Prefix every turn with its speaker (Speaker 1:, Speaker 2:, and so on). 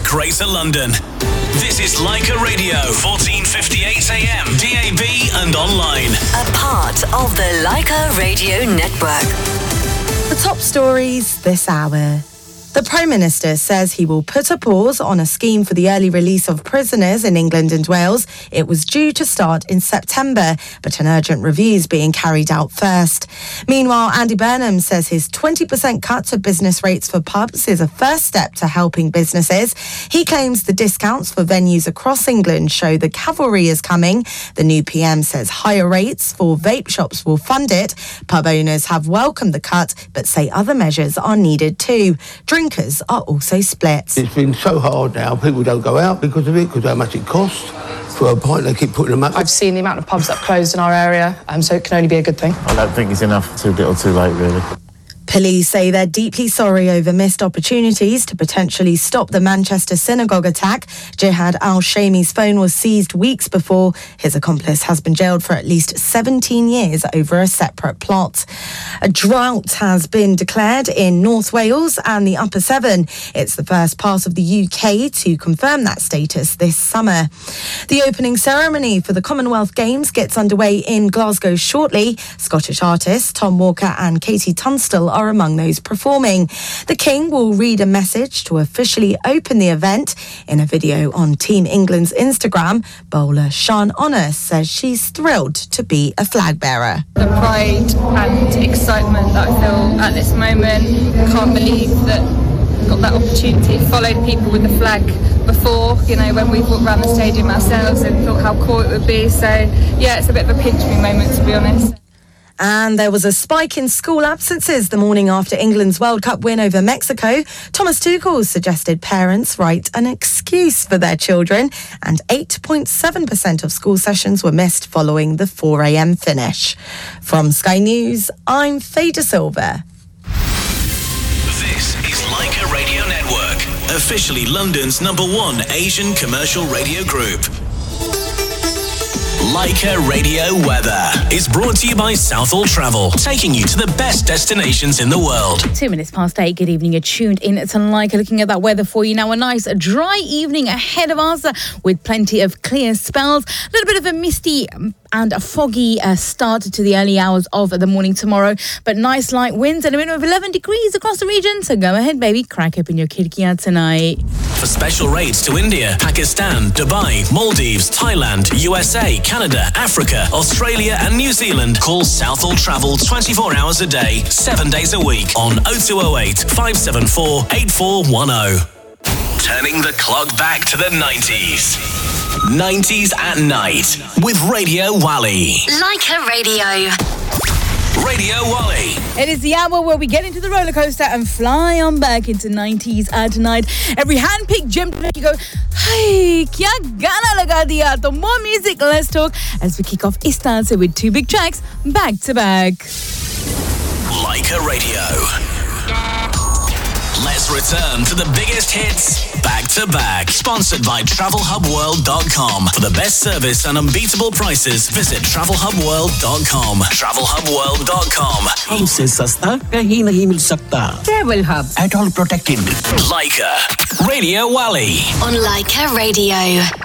Speaker 1: Greater London. This is Leica Radio, 1458 AM, DAB and online.
Speaker 2: A part of the Leica Radio Network.
Speaker 3: The top stories this hour. The Prime Minister says he will put a pause on a scheme for the early release of prisoners in England and Wales. It was due to start in September, but an urgent review is being carried out first. Meanwhile, Andy Burnham says his 20% cut to business rates for pubs is a first step to helping businesses. He claims the discounts for venues across England show the cavalry is coming. The new PM says higher rates for vape shops will fund it. Pub owners have welcomed the cut, but say other measures are needed too. Drinkers are also split.
Speaker 4: It's been so hard now, people don't go out because of it, because how much it costs. For a pint, they keep putting them up.
Speaker 5: I've seen the amount of pubs that have closed in our area, so it can only be a good thing.
Speaker 6: I don't think it's enough, too little too late, really.
Speaker 3: Police say they're deeply sorry over missed opportunities to potentially stop the Manchester synagogue attack. Jihad al-Shami's phone was seized weeks before. His accomplice has been jailed for at least 17 years over a separate plot. A drought has been declared in North Wales and the Upper Severn. It's the first part of the UK to confirm that status this summer. The opening ceremony for the Commonwealth Games gets underway in Glasgow shortly. Scottish artists Tom Walker and Katie Tunstall are among those performing. The King will read a message to officially open the event. In a video on Team England's Instagram, bowler Sian Honor says she's thrilled to be a flag bearer.
Speaker 7: The pride and excitement that I feel at this moment, I can't believe that I got that opportunity. Followed people with the flag before, when we walked around the stadium ourselves and thought how cool it would be. So yeah, it's a bit of a pinch me moment, to be honest.
Speaker 3: And there was a spike in school absences the morning after England's World Cup win over Mexico. Thomas Tuchel suggested parents write an excuse for their children, and 8.7% of school sessions were missed following the 4 a.m. finish. From Sky News, I'm Faye De Silva.
Speaker 1: This is Leica Radio Network, officially London's #1 Asian commercial radio group. Leica Radio Weather is brought to you by Southall Travel, taking you to the best destinations in the world.
Speaker 8: 2 minutes past 8. Good evening. You're tuned in to Leica, looking at that weather for you now. A nice dry evening ahead of us with plenty of clear spells. A little bit of a misty and a foggy start to the early hours of the morning tomorrow, but nice light winds and a minimum of 11 degrees across the region. So go ahead, baby, crack open your khidkiyan tonight.
Speaker 1: For special rates to India, Pakistan, Dubai, Maldives, Thailand, USA, Canada, Africa, Australia and New Zealand, call Southall Travel 24 hours a day, 7 days a week on 0208 574 8410. Turning the clock back to the 90s. 90s at night with Radio Wally.
Speaker 2: Leica Radio.
Speaker 1: Radio Wally.
Speaker 8: It is the hour where we get into the roller coaster and fly on back into 90s at night. Every hand-picked gem, you go, hey, kya gana laga diya? So more music, let's talk as we kick off Istanza with 2 big tracks back to back.
Speaker 1: Leica Radio. Let's return to the biggest hits back to back. Sponsored by TravelHubWorld.com. For the best service and unbeatable prices, visit TravelHubWorld.com. TravelHubWorld.com.
Speaker 9: हमसे सस्ता कहीं नहीं मिल सकता.
Speaker 8: Travel Hub.
Speaker 9: At all protected.
Speaker 1: Leica Radio Wally
Speaker 2: On Leica Radio.